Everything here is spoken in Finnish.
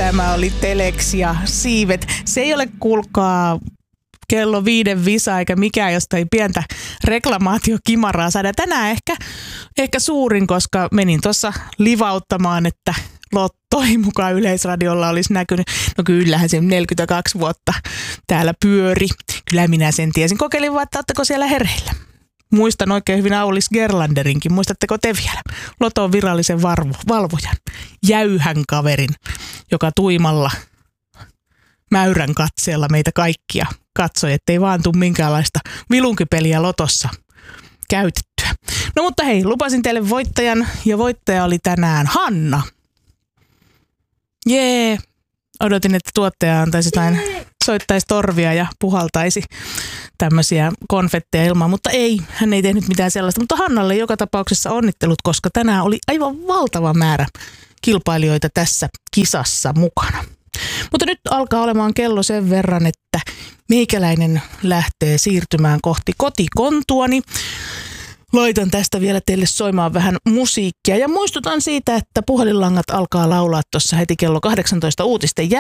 Tämä oli Telex ja Siivet. Se ei ole, kuulkaa, kello 5 visa eikä mikään, josta ei pientä reklamaatiokimaraa saada. Tänään ehkä suurin, koska menin tuossa livauttamaan, että Lotto ei mukaan Yleisradiolla olisi näkynyt. No kyllähän se 42 vuotta täällä pyöri. Kyllä minä sen tiesin. Kokeilin vaan, että ootteko siellä hereillä. Muistan oikein hyvin Aulis Gerlanderinkin. Muistatteko te vielä? Loton virallisen valvojan. Jäyhän kaverin, joka tuimalla mäyrän katseella meitä kaikkia katsoi, ettei vaan tule minkäänlaista vilunkipeliä Lotossa käytettyä. No mutta hei, lupasin teille voittajan ja voittaja oli tänään Hanna. Jee. Odotin, että tuottaja antaisi jotain, soittaisi torvia ja puhaltaisi tämmöisiä konfetteja ilmaan, mutta ei, hän ei tehnyt mitään sellaista. Mutta Hannalle joka tapauksessa onnittelut, koska tänään oli aivan valtava määrä kilpailijoita tässä kisassa mukana. Mutta nyt alkaa olemaan kello sen verran, että meikäläinen lähtee siirtymään kohti kotikontuani. Laitan tästä vielä teille soimaan vähän musiikkia ja muistutan siitä, että puhelinlangat alkaa laulaa tuossa heti kello 18 uutisten jälkeen.